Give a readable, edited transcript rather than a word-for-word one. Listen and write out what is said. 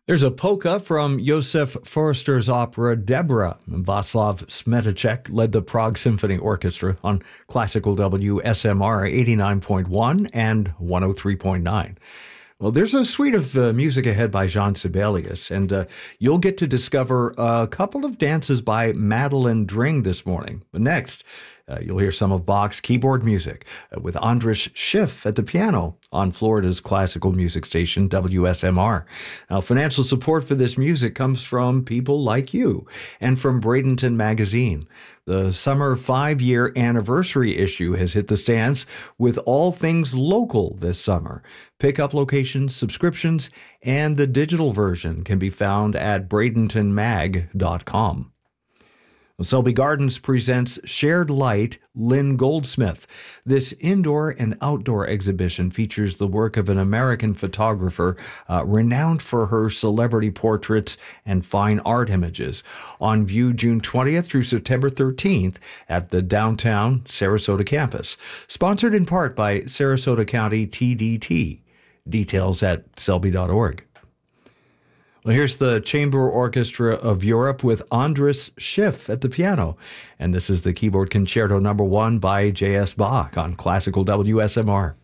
There's a polka from Josef Forster's opera Deborah. Václav Smetacek led the Prague Symphony Orchestra on Classical WSMR 89.1 and 103.9. Well, there's a suite of music ahead by Jean Sibelius, and you'll get to discover a couple of dances by Madeline Dring this morning. But next, you'll hear some of Bach's keyboard music with Andras Schiff at the piano on Florida's classical music station, WSMR. Now, financial support for this music comes from people like you and from Bradenton Magazine. The summer 5-year anniversary issue has hit the stands with all things local this summer. Pickup locations, subscriptions, and the digital version can be found at bradentonmag.com. Selby Gardens presents Shared Light, Lynn Goldsmith. This indoor and outdoor exhibition features the work of an American photographer renowned for her celebrity portraits and fine art images. On view June 20th through September 13th at the downtown Sarasota campus. Sponsored in part by Sarasota County TDT. Details at selby.org. Well, here's the Chamber Orchestra of Europe with Andras Schiff at the piano. And this is the Keyboard Concerto No. 1 by J.S. Bach on Classical WSMR.